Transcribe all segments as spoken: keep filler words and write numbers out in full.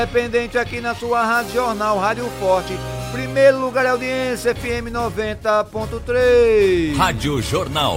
Independente aqui na sua Rádio Jornal, Rádio Forte. Primeiro lugar é audiência, F M noventa ponto três. Rádio Jornal.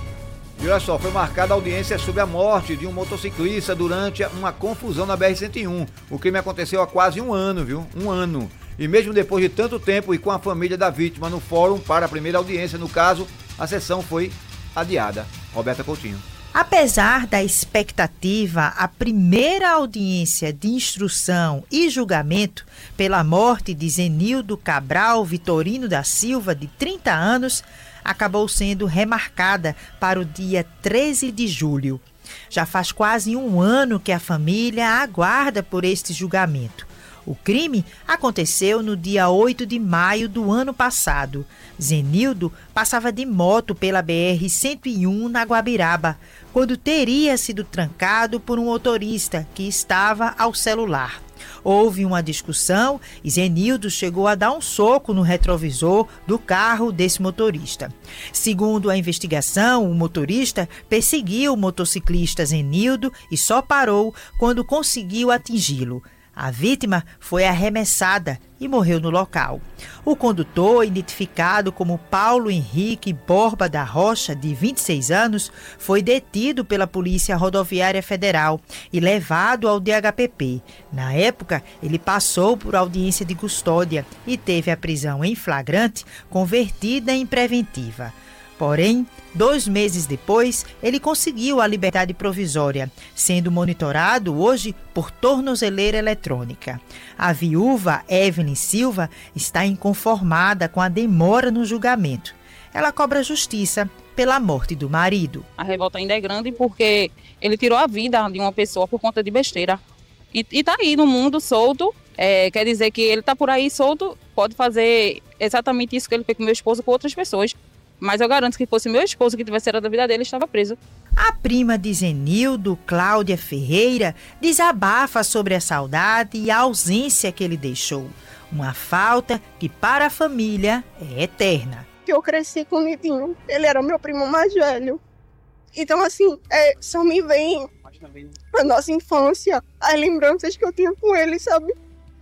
E olha só, foi marcada a audiência sobre a morte de um motociclista durante uma confusão na B R cento e um. O crime aconteceu há quase um ano, viu? Um ano. E mesmo depois de tanto tempo e com a família da vítima no fórum para a primeira audiência, no caso, a sessão foi adiada. Roberta Coutinho. Apesar da expectativa, a primeira audiência de instrução e julgamento pela morte de Zenildo Cabral Vitorino da Silva, de trinta anos, acabou sendo remarcada para o dia treze de julho. Já faz quase um ano que a família aguarda por este julgamento. O crime aconteceu no dia oito de maio do ano passado. Zenildo passava de moto pela B R cento e um na Guabiraba, quando teria sido trancado por um motorista que estava ao celular. Houve uma discussão e Zenildo chegou a dar um soco no retrovisor do carro desse motorista. Segundo a investigação, o motorista perseguiu o motociclista Zenildo e só parou quando conseguiu atingi-lo. A vítima foi arremessada e morreu no local. O condutor, identificado como Paulo Henrique Borba da Rocha, de vinte e seis anos, foi detido pela Polícia Rodoviária Federal e levado ao D H P P. Na época, ele passou por audiência de custódia e teve a prisão em flagrante convertida em preventiva. Porém, dois meses depois, ele conseguiu a liberdade provisória, sendo monitorado hoje por tornozeleira eletrônica. A viúva Evelyn Silva está inconformada com a demora no julgamento. Ela cobra justiça pela morte do marido. A revolta ainda é grande porque ele tirou a vida de uma pessoa por conta de besteira. E está aí no mundo solto, é, quer dizer que ele está por aí solto, pode fazer exatamente isso que ele fez com meu esposo com outras pessoas. Mas eu garanto que fosse meu esposo que tivesse tirado a vida dele, estava preso. A prima de Zenildo, Cláudia Ferreira, desabafa sobre a saudade e a ausência que ele deixou. Uma falta que para a família é eterna. Eu cresci com o Nidinho, ele era o meu primo mais velho. Então assim, é, só me vem a nossa infância, as lembranças que eu tinha com ele, sabe?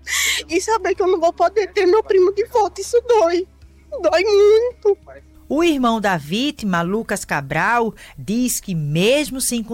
E saber que eu não vou poder ter meu primo de volta, isso dói. Dói muito. O irmão da vítima, Lucas Cabral, diz que mesmo sem